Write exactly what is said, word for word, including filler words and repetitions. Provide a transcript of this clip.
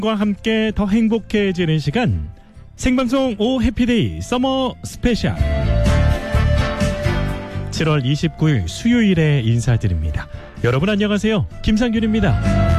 과 함께 더 행복해지는 시간 생방송 오 해피데이 서머 스페셜 칠월 이십구일 수요일에 인사드립니다. 여러분 안녕하세요. 김상균입니다.